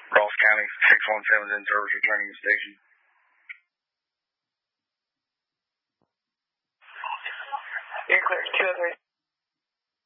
Ross County, 617 in service returning the station. You're clear, 203.